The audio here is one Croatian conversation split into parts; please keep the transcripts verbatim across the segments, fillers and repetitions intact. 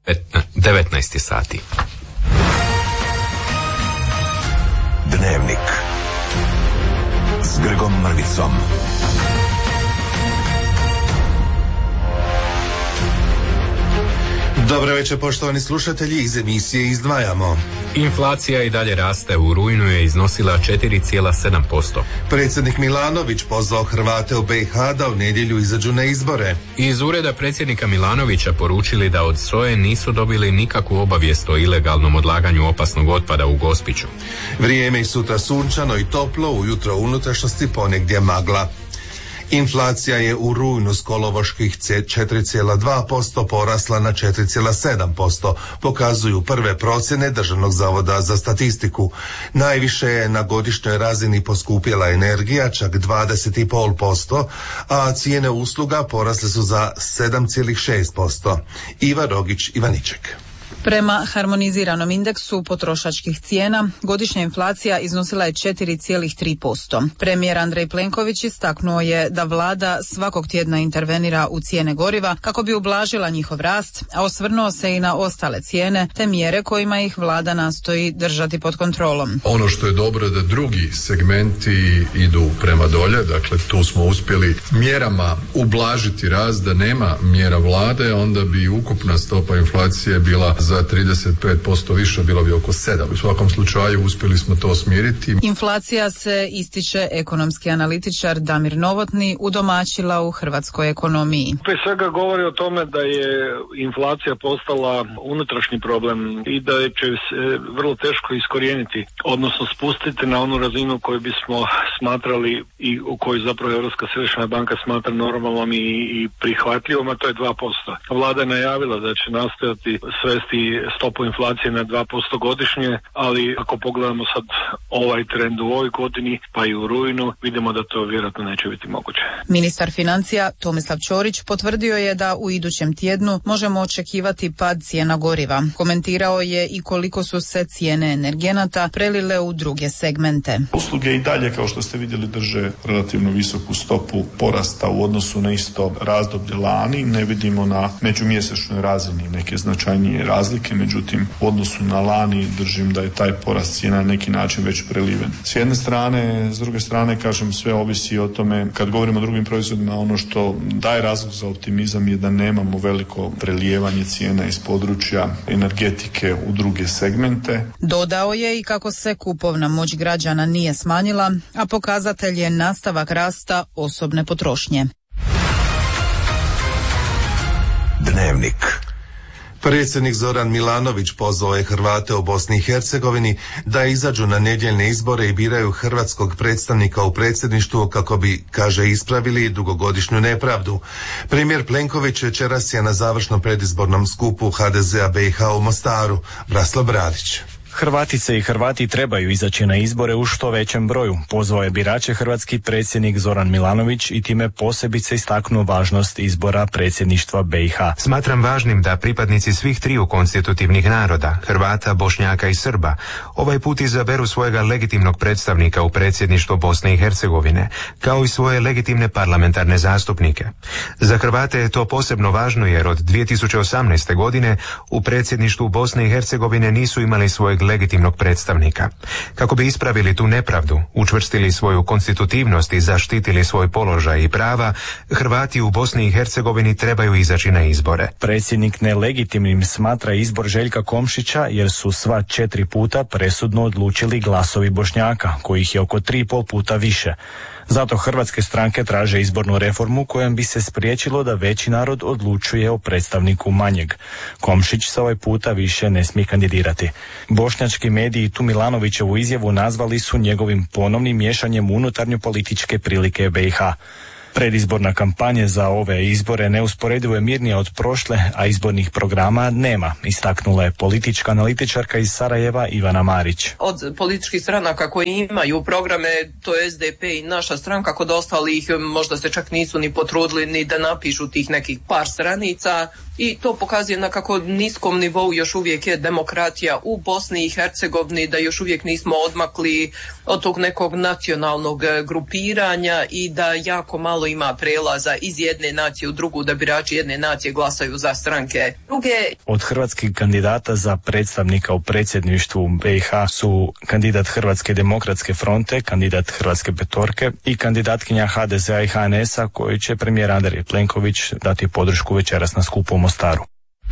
devetnaest sati. Dnevnik s Grgom Mrvicom. Dobro večer, poštovani slušatelji, iz emisije izdvajamo. Inflacija i dalje raste, u rujnu je iznosila četiri zarez sedam posto. Predsjednik Milanović pozvao Hrvate u be i ha da u nedjelju izađu na izbore. Iz ureda predsjednika Milanovića poručili da od S O E nisu dobili nikakvu obavijest o ilegalnom odlaganju opasnog otpada u Gospiću. Vrijeme i sutra sunčano i toplo, ujutro u unutrašnjosti ponegdje magla. Inflacija je u rujnu s kolovoških četiri zarez dva posto porasla na četiri zarez sedam posto, pokazuju prve procjene Državnog zavoda za statistiku. Najviše je na godišnjoj razini poskupjela energija, čak dvadeset zarez pet posto, a cijene usluga porasle su za sedam zarez šest posto. Iva Rogić, Ivaniček. Prema harmoniziranom indeksu potrošačkih cijena, godišnja inflacija iznosila je četiri zarez tri posto. Premijer Andrej Plenković istaknuo je da vlada svakog tjedna intervenira u cijene goriva kako bi ublažila njihov rast, a osvrnuo se i na ostale cijene te mjere kojima ih vlada nastoji držati pod kontrolom. Ono što je dobro je da drugi segmenti idu prema dolje, dakle tu smo uspjeli mjerama ublažiti rast, da nema mjera vlade, onda bi ukupna stopa inflacije bila za trideset pet posto više, bilo bi oko sedam. U svakom slučaju uspjeli smo to smiriti. Inflacija se, ističe ekonomski analitičar Damir Novotni, udomaćila u hrvatskoj ekonomiji. Prije svega govori o tome da je inflacija postala unutrašnji problem i da će se vrlo teško iskorijeniti, odnosno spustiti na onu razinu koju bismo smatrali i u kojoj zapravo Europska središnja banka smatra normalnom i, i prihvatljivom, a to je dva posto. Vlada je najavila da će nastojati svesti stopu inflacije na dva posto godišnje, ali ako pogledamo sad ovaj trend u ovoj godini, pa i u rujnu, vidimo da to vjerojatno neće biti moguće. Ministar financija Tomislav Ćorić potvrdio je da u idućem tjednu možemo očekivati pad cijena goriva. Komentirao je i koliko su se cijene energenata prelile u druge segmente. Usluge i dalje, kao što ste vidjeli, drže relativno visoku stopu porasta u odnosu na isto razdoblje lani. Ne vidimo na međumjesečnoj razini neke značajnije razlike, međutim u odnosu na lani držim da je taj porast cijena na neki način već preliven. S jedne strane, s druge strane, kažem, sve ovisi o tome, kad govorimo o drugim proizvodima, ono što daje razlog za optimizam je da nemamo veliko prelijevanje cijena iz područja energetike u druge segmente. Dodao je i kako se kupovna moć građana nije smanjila, a pokazatelj je nastavak rasta osobne potrošnje. Dnevnik. Predsjednik Zoran Milanović pozvao je Hrvate u Bosni i Hercegovini da izađu na nedjeljne izbore i biraju hrvatskog predstavnika u predsjedništvu kako bi, kaže, ispravili dugogodišnju nepravdu. Premijer Plenković večeras je na završnom predizbornom skupu ha de zea be i ha u Mostaru. Braslo Bradić. Hrvatice i Hrvati trebaju izaći na izbore u što većem broju, pozvao je birače hrvatski predsjednik Zoran Milanović i time posebice istaknuo važnost izbora predsjedništva be i ha. Smatram važnim da pripadnici svih triju konstitutivnih naroda, Hrvata, Bošnjaka i Srba, ovaj put izaberu svojega legitimnog predstavnika u predsjedništvo Bosne i Hercegovine, kao i svoje legitimne parlamentarne zastupnike. Za Hrvate je to posebno važno jer od dvije tisuće osamnaeste. godine u predsjedništvu Bosne i Hercegovine nisu imali svojeg legitimnog predstavnika. Kako bi ispravili tu nepravdu, učvrstili svoju konstitutivnost i zaštitili svoj položaj i prava, Hrvati u Bosni i Hercegovini trebaju izaći na izbore. Predsjednik nelegitimnim smatra izbor Željka Komšića jer su sva četiri puta presudno odlučili glasovi Bošnjaka, kojih je oko tri i pol puta više. Zato hrvatske stranke traže izbornu reformu kojom bi se spriječilo da veći narod odlučuje o predstavniku manjeg. Komšić se ovaj puta više ne smije kandidirati. Bošnjački mediji tu Milanovićevu izjavu nazvali su njegovim ponovnim miješanjem u unutarnje političke prilike be i ha. Predizborna kampanja za ove izbore neusporedivo je mirnija od prošle, a izbornih programa nema, istaknula je politička analitičarka iz Sarajeva Ivana Marić. Od političkih stranaka koji imaju programe, to je es de pe i naša stranka, kod ostalih možda se čak nisu ni potrudili ni da napišu tih nekih par stranica, i to pokazuje na kako niskom nivou još uvijek je demokratija u Bosni i Hercegovini, da još uvijek nismo odmakli od tog nekog nacionalnog grupiranja i da jako malo malo ima prelaza iz jedne nacije u drugu, da birači jedne nacije glasaju za stranke druge. Od hrvatskih kandidata za predstavnika u predsjedništvu B i H su kandidat Hrvatske demokratske fronte, kandidat Hrvatske petorke i kandidatkinja H D Z-a i H N S-a koji će premijer Andrej Plenković dati podršku večeras na skupu u Mostaru.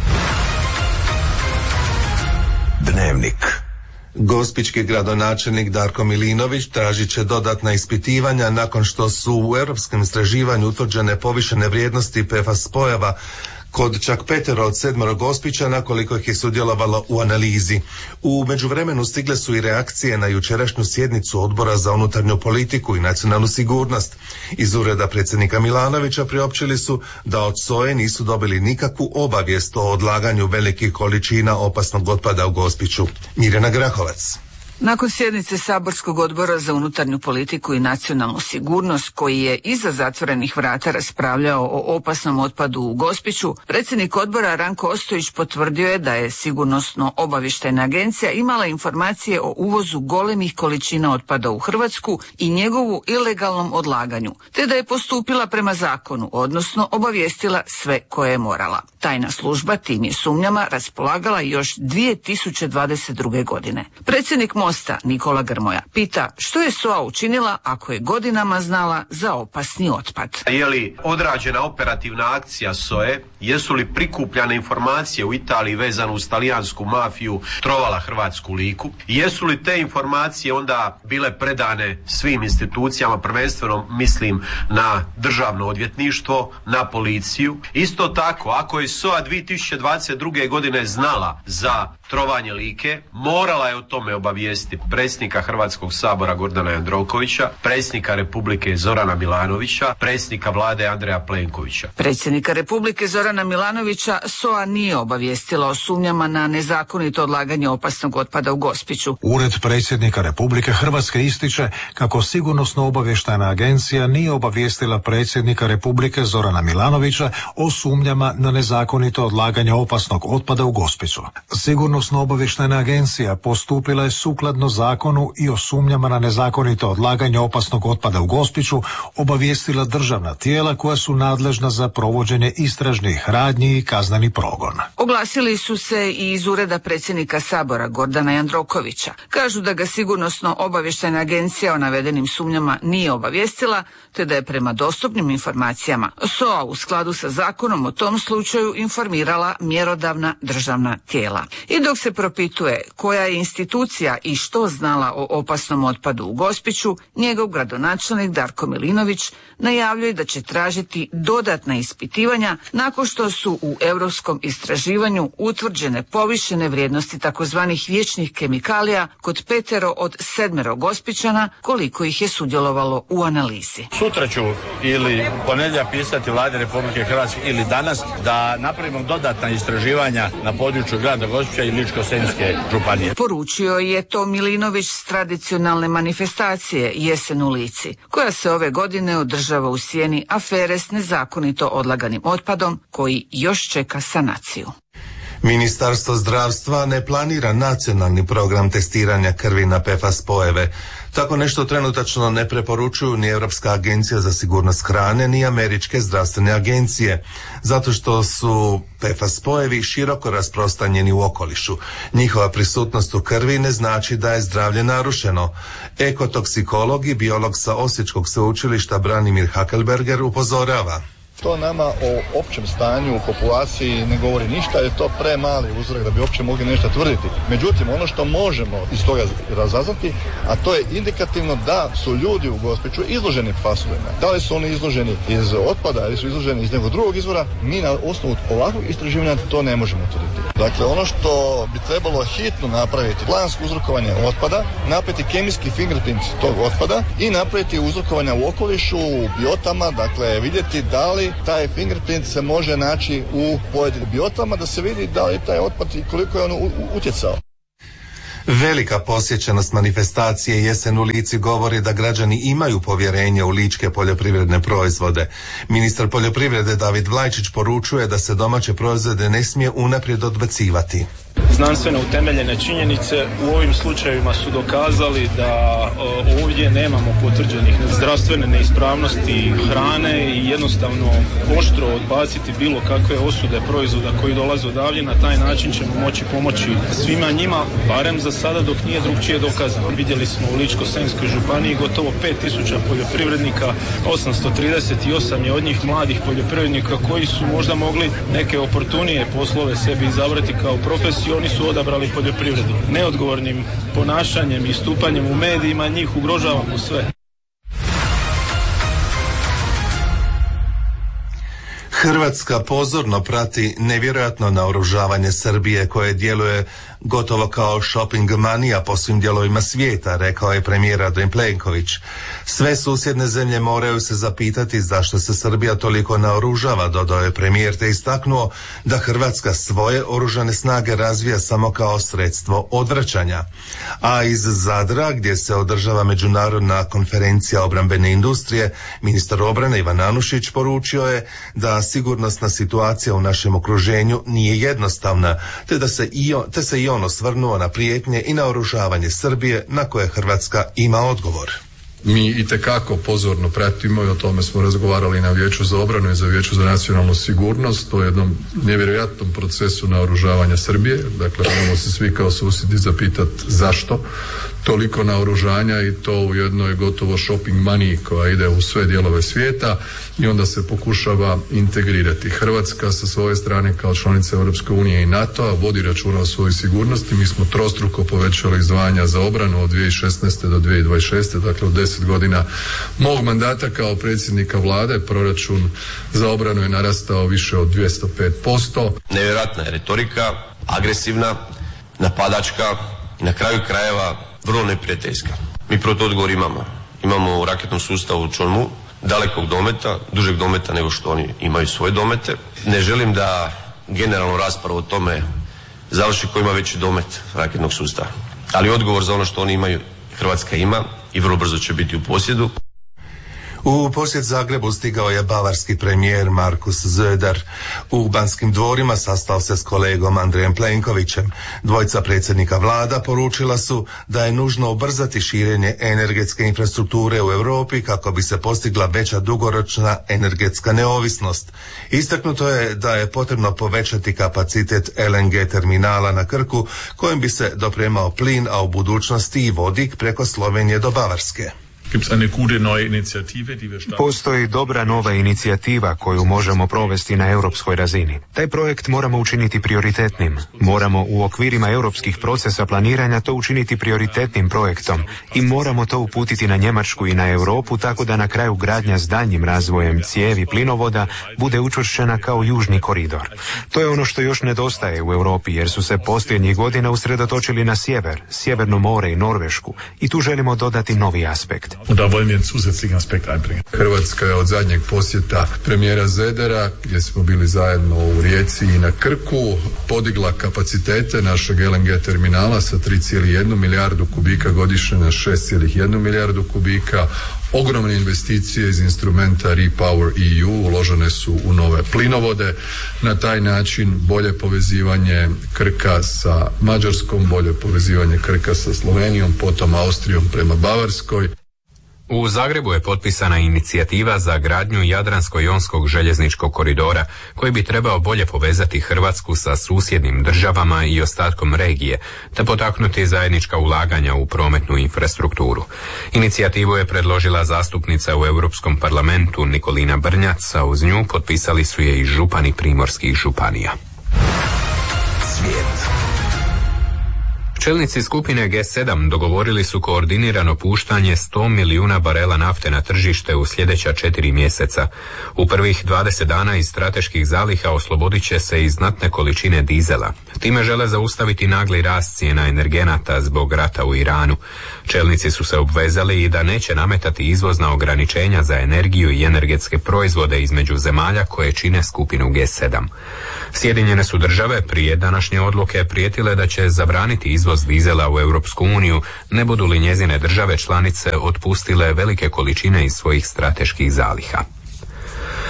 Dnevnik. Gospićki gradonačelnik Darko Milinović tražit će dodatna ispitivanja nakon što su u europskom istraživanju utvrđene povišene vrijednosti P F A S spojeva kod čak petero od sedmero Gospićana koliko ih je sudjelovalo u analizi. U međuvremenu stigle su i reakcije na jučerašnju sjednicu Odbora za unutarnju politiku i nacionalnu sigurnost. Iz ureda predsjednika Milanovića priopćili su da od S O E nisu dobili nikakvu obavijest o odlaganju velikih količina opasnog otpada u Gospiću. Mirjana Grahovac. Nakon sjednice Saborskog odbora za unutarnju politiku i nacionalnu sigurnost, koji je iza zatvorenih vrata raspravljao o opasnom otpadu u Gospiću, predsjednik odbora Ranko Ostojić potvrdio je da je Sigurnosno-obavještajna agencija imala informacije o uvozu golemih količina otpada u Hrvatsku i njegovu ilegalnom odlaganju, te da je postupila prema zakonu, odnosno obavijestila sve koje je morala. Tajna služba tim je sumnjama raspolagala još dvije tisuće dvadeset druge. godine. Predsjednik Mosta Nikola Grmoja pita što je S O A učinila ako je godinama znala za opasni otpad. Je li odrađena operativna akcija S O E? Jesu li prikupljane informacije u Italiji vezano uz talijansku mafiju trovala hrvatsku Liku? Jesu li te informacije onda bile predane svim institucijama, prvenstveno mislim na državno odvjetništvo, na policiju? Isto tako, ako je S O A dvije tisuće dvadeset druge. godine znala za trovanje Like, morala je o tome obavijestiti predsjednika Hrvatskog sabora Gordana Jandrokovića, predsjednika Republike Zorana Milanovića, predsjednika vlade Andreja Plenkovića. Predsjednika Republike Zorana Milanovića S O A nije obavijestila o sumnjama na nezakonito odlaganje opasnog otpada u Gospiću. Ured predsjednika Republike Hrvatske ističe kako Sigurnosno-obavještajna agencija nije obavijestila predsjednika Republike Zorana Milanovića o sumnjama na nezakonito odlaganje opasnog otpada u Gospiću. Sigurnosno-obavještajna agencija postupila je sukladno zakonu i o sumnjama na nezakonito odlaganje opasnog otpada u Gospiću obavijestila državna tijela koja su nadležna za provođenje istražnih radnji i kazneni progon. Oglasili su se i iz ureda predsjednika Sabora Gordana Jandrokovića. Kažu da ga Sigurnosno-obavještajna agencija o navedenim sumnjama nije obavijestila, te da je prema dostupnim informacijama S O A u skladu sa zakonom o tom slučaju informirala mjerodavna državna tijela. I dok se propituje koja je institucija i što znala o opasnom otpadu u Gospiću, njegov gradonačelnik Darko Milinović najavljuje da će tražiti dodatna ispitivanja nakon što su u europskom istraživanju utvrđene povišene vrijednosti takozvanih vječnih kemikalija kod petero od sedmero Gospićana koliko ih je sudjelovalo u analizi. Sutra ću ili ponedjeljak pisati Vladi Republike Hrvatske ili danas da napravimo dodatna istraživanja na području grada Gospića i Ličko-senjske županije. Poručio je to Milinović s tradicionalne manifestacije Jesen u Lici, koja se ove godine održava u sjeni afere s nezakonito odlaganim otpadom koji još čeka sanaciju. Ministarstvo zdravstva ne planira nacionalni program testiranja krvi na P F A S spojeve. Tako nešto trenutačno ne preporučuju ni Europska agencija za sigurnost hrane, ni američke zdravstvene agencije, zato što su P F A S spojevi široko rasprostranjeni u okolišu. Njihova prisutnost u krvi ne znači da je zdravlje narušeno. Ekotoksikolog i biolog sa Osječkog sveučilišta Branimir Hakelberger upozorava. To nama o općem stanju u populaciji ne govori ništa, je to premali uzorak da bi uopće mogli nešto tvrditi. Međutim, ono što možemo iz toga razaznati, a to je indikativno da su ljudi u Gospiću izloženi P F A S-ovima. Da li su oni izloženi iz otpada ili su izloženi iz nekog drugog izvora, mi na osnovu ovakvog istraživanja to ne možemo tvrditi. Dakle, ono što bi trebalo hitno napraviti, plansko uzrokovanje otpada, napraviti kemijski fingerprint tog otpada i napraviti uzrokovanja u okolišu, u biotama, dakle vidjeti da li taj fingerprint se može naći u pojedinim biotama, da se vidi da li taj otpad i koliko je on utjecao. Velika posjećenost manifestacije Jesen u Lici govori da građani imaju povjerenje u ličke poljoprivredne proizvode. Ministar poljoprivrede David Vlajčić poručuje da se domaće proizvode ne smije unaprijed odbacivati. znanstveno utemeljene činjenice u ovim slučajevima su dokazali da ovdje nemamo potvrđenih zdravstvene neispravnosti hrane i jednostavno oštro odbaciti bilo kakve osude proizvoda koji dolaze odavdje. Na taj način ćemo moći pomoći svima njima, barem za sada dok nije drugčije dokazano. Vidjeli smo u Ličko-senjskoj županiji gotovo pet tisuća poljoprivrednika, osamsto trideset osam je od njih mladih poljoprivrednika koji su možda mogli neke oportunije poslove sebi izabrati kao profesiju, oni su odabrali poljoprivredu. Neodgovornim ponašanjem i stupanjem u medijima njih ugrožavamo sve. Hrvatska pozorno prati nevjerojatno naoružavanje Srbije koje djeluje gotovo kao shopping manija po svim dijelovima svijeta, rekao je premijer Andrej Plenković. Sve susjedne zemlje moraju se zapitati zašto se Srbija toliko naoružava, dodao je premijer, te istaknuo da Hrvatska svoje oružane snage razvija samo kao sredstvo odvraćanja. A iz Zadra, gdje se održava međunarodna konferencija obrambene industrije, ministar obrane Ivan Anušić poručio je da sigurnosna situacija u našem okruženju nije jednostavna, te da se i on, te se i on osvrnuo na prijetnje i naoružavanje Srbije na koje Hrvatska ima odgovor. Mi itekako pozorno pratimo i o tome smo razgovarali na Vijeću za obranu i za Vijeću za nacionalnu sigurnost o jednom nevjerojatnom procesu naoružavanja Srbije. Dakle, moramo se svi kao susjedi zapitati zašto toliko naoružanja i to u jednoj gotovo shopping maniji koja ide u sve dijelove svijeta i onda se pokušava integrirati. Hrvatska sa svoje strane kao članica Europske unije i NATO-a vodi računa o svojoj sigurnosti. Mi smo trostruko povećali izdvajanja za obranu od dvije tisuće šesnaeste do dvije tisuće dvadeset šeste. Dakle, u deset godina mog mandata kao predsjednika vlade proračun za obranu je narastao više od dvjesto pet posto. Nevjerojatna je retorika, agresivna, napadačka i na kraju krajeva vrlo neprijateljska. Mi protuodgovor imamo. Imamo u raketnom sustavu Čonmu dalekog dometa, dužeg dometa nego što oni imaju svoje domete. Ne želim da generalnu raspravu o tome završi ko ima veći domet raketnog sustava. Ali odgovor za ono što oni imaju Hrvatska ima i vrlo brzo će biti u posjedu. U posjet Zagrebu stigao je bavarski premijer Markus Söder. U Banskim dvorima sastao se s kolegom Andrejem Plenkovićem. Dvojica predsjednika vlada poručila su da je nužno ubrzati širenje energetske infrastrukture u Europi kako bi se postigla veća dugoročna energetska neovisnost. Istaknuto je da je potrebno povećati kapacitet L N G terminala na Krku kojim bi se dopremao plin, a u budućnosti i vodik preko Slovenije do Bavarske. Postoji dobra nova inicijativa koju možemo provesti na europskoj razini. Taj projekt moramo učiniti prioritetnim. Moramo u okvirima europskih procesa planiranja to učiniti prioritetnim projektom i moramo to uputiti na Njemačku i na Europu tako da na kraju gradnja s daljnjim razvojem cijevi plinovoda bude učvršćena kao južni koridor. To je ono što još nedostaje u Europi jer su se posljednjih godina usredotočili na sjever, Sjeverno more i Norvešku i tu želimo dodati novi aspekt. Hrvatska je od zadnjeg posjeta premijera Södera, gdje smo bili zajedno u Rijeci i na Krku, podigla kapacitete našeg L N G terminala sa tri zarez jedna milijardu kubika godišnje na šest zarez jedna milijardu kubika. Ogromne investicije iz instrumenta Repower E U uložene su u nove plinovode. Na taj način bolje povezivanje Krka sa Mađarskom, bolje povezivanje Krka sa Slovenijom, potom Austrijom prema Bavarskoj. U Zagrebu je potpisana inicijativa za gradnju Jadransko-jonskog željezničkog koridora koji bi trebao bolje povezati Hrvatsku sa susjednim državama i ostatkom regije, te potaknuti zajednička ulaganja u prometnu infrastrukturu. Inicijativu je predložila zastupnica u Europskom parlamentu Nikolina Brnjac, a uz nju potpisali su je i župani primorskih županija. Svijet. Čelnici skupine G sedam dogovorili su koordinirano puštanje sto milijuna barela nafte na tržište u sljedeća četiri mjeseca. U prvih dvadeset dana iz strateških zaliha oslobodit će se i znatne količine dizela. Time žele zaustaviti nagli rast cijena energenata zbog rata u Iranu. Čelnici su se obvezali i da neće nametati izvozna ograničenja za energiju i energetske proizvode između zemalja koje čine skupinu G sedam. Sjedinjene su države prije današnje odluke prijetile da će zabraniti izvoz dizela u Europsku uniju, ne budu li njezine države članice otpustile velike količine iz svojih strateških zaliha.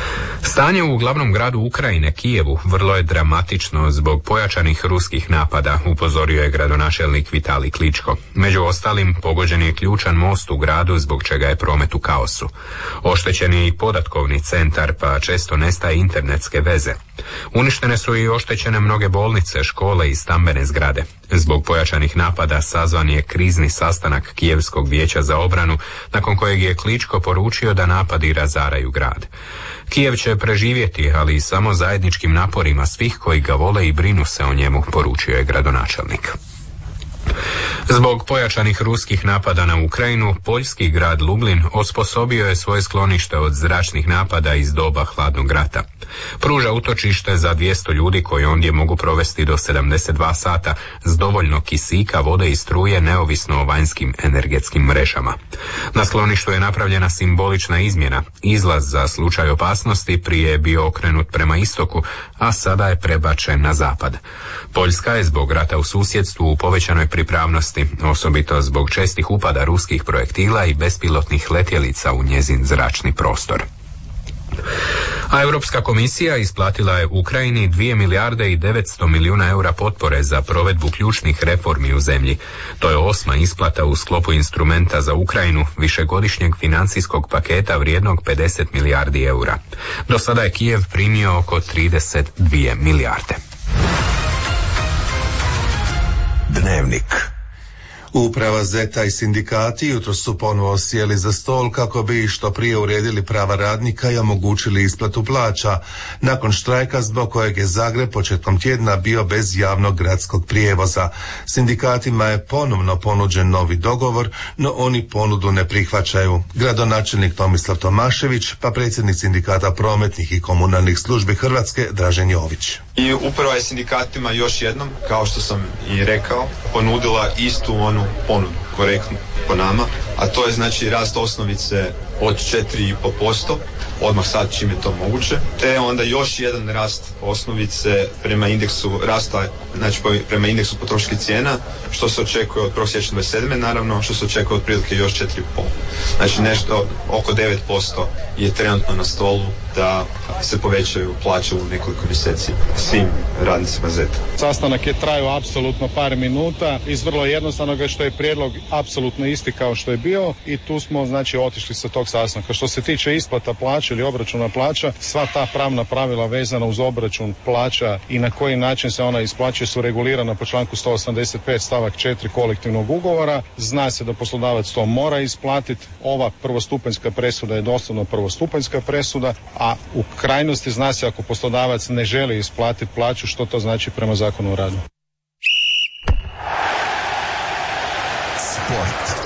Stanje u glavnom gradu Ukrajine, Kijevu, vrlo je dramatično zbog pojačanih ruskih napada, upozorio je gradonačelnik Vitalij Kličko. Među ostalim, pogođen je ključan most u gradu zbog čega je promet u kaosu. Oštećen je i podatkovni centar, pa često nestaje internetske veze. Uništene su i oštećene mnoge bolnice, škole i stambene zgrade. Zbog pojačanih napada sazvan je krizni sastanak Kijevskog vijeća za obranu, nakon kojeg je Kličko poručio da napadi razaraju grad. Kijev će preživjeti, ali samo zajedničkim naporima svih koji ga vole i brinu se o njemu, poručio je gradonačelnik. Zbog pojačanih ruskih napada na Ukrajinu, poljski grad Lublin osposobio je svoje sklonište od zračnih napada iz doba hladnog rata. Pruža utočište za dvjesto ljudi koji ondje mogu provesti do sedamdeset dva sata s dovoljno kisika, vode i struje neovisno o vanjskim energetskim mrežama. Na skloništu je napravljena simbolična izmjena. Izlaz za slučaj opasnosti prije je bio okrenut prema istoku, a sada je prebačen na zapad. Poljska je zbog rata u susjedstvu u povećanoj pripravnosti, osobito zbog čestih upada ruskih projektila i bespilotnih letjelica u njezin zračni prostor. A Europska komisija isplatila je Ukrajini dvije milijarde i devetsto milijuna eura potpore za provedbu ključnih reformi u zemlji. To je osma isplata u sklopu instrumenta za Ukrajinu, višegodišnjeg financijskog paketa vrijednog pedeset milijardi eura. Do sada je Kijev primio oko trideset dvije milijarde. Dnevnik. Uprava Zeta i sindikati jutro su ponovo sjeli za stol kako bi što prije uredili prava radnika i omogućili isplatu plaća nakon štrajka zbog kojeg je Zagreb početkom tjedna bio bez javnog gradskog prijevoza. Sindikatima je ponovno ponuđen novi dogovor, no oni ponudu ne prihvaćaju. Gradonačelnik Tomislav Tomašević, pa predsjednik sindikata prometnih i komunalnih službi Hrvatske Dražen Jović. I uprava je sindikatima još jednom, kao što sam i rekao, ponudila istu onu ponudu, korektnu po nama, a to je znači rast osnovice od četiri i pol posto, odmah sad čim je to moguće, te onda još jedan rast osnovice prema indeksu rasta, znači prema indeksu potrošačkih cijena, što se očekuje od prvog siječnja dvadeset sedme naravno, što se očekuje otprilike još četiri i pol. Znači nešto oko devet posto je trenutno na stolu da se povećaju plaće u nekoliko mjeseci svim radnicima Zeta. Sastanak je trajao apsolutno par minuta iz vrlo jednostavnog što je prijedlog apsolutno isti kao što je bio i tu smo znači otišli sa tog sastanka. Što se tiče isplata plaća ili obračuna plaća, sva ta pravna pravila vezana uz obračun plaća i na koji način se ona isplaćuje su regulirana po članku sto osamdeset pet stavak četiri kolektivnog ugovora. Zna se da poslodavac to mora isplatiti. Ova prvostupanjska presuda je doslovno prvostupanjska presuda, a u krajnosti zna se ako poslodavac ne želi isplatiti plaću, što to znači prema Zakonu o radu. Sport.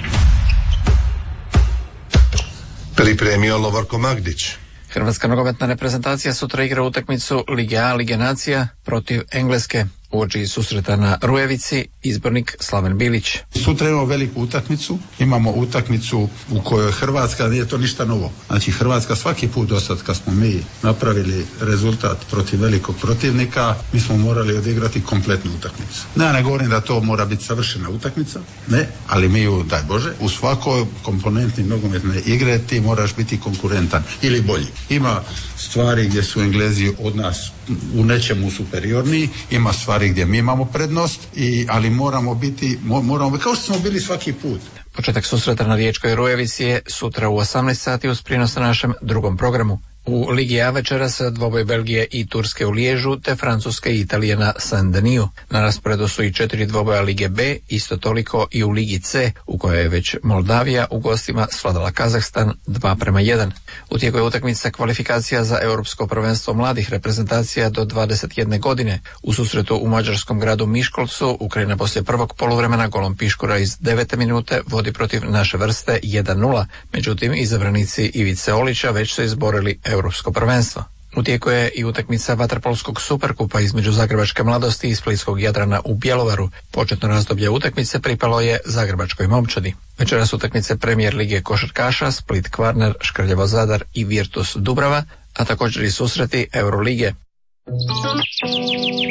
Pripremio Lovorko Magdić. Hrvatska nogometna reprezentacija sutra igra utakmicu Lige A, Lige nacija protiv Engleske. Uoči susreta na Rujevici, izbornik Slaven Bilić. Sutra imamo veliku utakmicu, imamo utakmicu u kojoj Hrvatska, nije to ništa novo. Znači Hrvatska svaki put do sad kad smo mi napravili rezultat protiv velikog protivnika, mi smo morali odigrati kompletnu utakmicu. Ne, ja ne govorim da to mora biti savršena utakmica, ne, ali mi ju, daj Bože, u svakoj komponenti nogometne igre ti moraš biti konkurentan ili bolji. Ima stvari gdje su Englezi od nas u nečemu superiorniji, ima stvari gdje mi imamo prednost, i, ali moramo biti, moramo, kao što smo bili svaki put. Početak susreta na Riječkoj Rujevici je sutra u osamnaest sati uz prinos na našem drugom programu. U Ligi A večeras dvoboj Belgije i Turske u Liježu te Francuske i Italije na Saint-Denis. Na rasporedu su i četiri dvoboja Lige B, isto toliko i u Ligi C, u kojoj je već Moldavija u gostima svladala Kazahstan dva prema jedan. U tijeku je utakmica kvalifikacija za Europsko prvenstvo mladih reprezentacija do dvadeset jedne godine. U susretu u mađarskom gradu Miškolcu Ukrajina poslije prvog poluvremena golom Piškura iz devete minute vodi protiv naše vrste jedan nula. Međutim, izabranici Ivice Olića već su izborili Europsko prvenstvo. U tijeku je i utakmica vaterpolskog superkupa između Zagrebačke mladosti i Splitskog Jadrana u Bjelovaru. Početno razdoblje utakmice pripalo je Zagrebačkoj momčadi. Večeras utakmice Premijer lige košarkaša Split Kvarner, Škrljevo Zadar i Virtus Dubrava, a također i susreti Eurolige.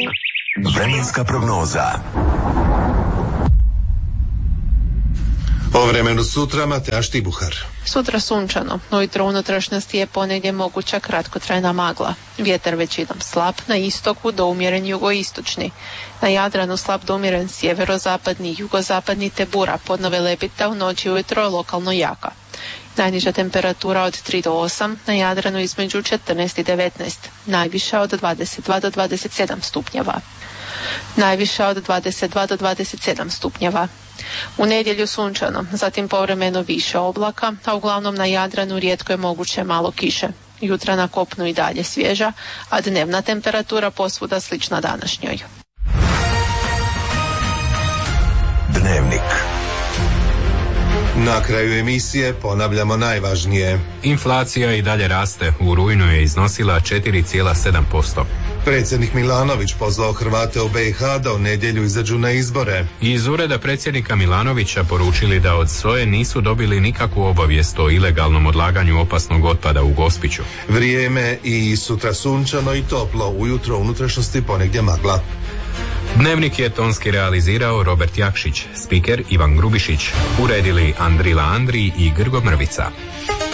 Vremenska prognoza. O vremenu sutra Mateja Štibuhar. Sutra sunčano, ujutro u unutrašnjosti je ponegdje moguća kratkotrajna magla. Vjetar većinom slab, na istoku do umjeren jugoistočni. Na Jadranu slab do umjeren sjeverozapadni, jugozapadni te bura, podnove lebita, u noći ujutro lokalno jaka. Najniža temperatura od tri do osam, na Jadranu između četrnaest i devetnaest, najviša od dvadeset dva do dvadeset sedam stupnjeva. Najviša od dvadeset dva do dvadeset sedam stupnjeva. U nedjelju sunčano, zatim povremeno više oblaka, a uglavnom na Jadranu rijetko je moguće malo kiše. Jutra na kopnu i dalje svježa, a dnevna temperatura posvuda slična današnjoj. Dnevnik. Na kraju emisije ponavljamo najvažnije. Inflacija i dalje raste, u rujnu je iznosila četiri zarez sedam posto. Predsjednik Milanović pozvao Hrvate u be i ha da u nedjelju izađu na izbore. Iz ureda predsjednika Milanovića poručili da od S O E nisu dobili nikakvu obavijest o ilegalnom odlaganju opasnog otpada u Gospiću. Vrijeme i sutra sunčano i toplo, ujutro unutrašnjosti ponegdje magla. Dnevnik je tonski realizirao Robert Jakšić, spiker Ivan Grubišić, uredili Andrila Andri i Grgo Mrvica.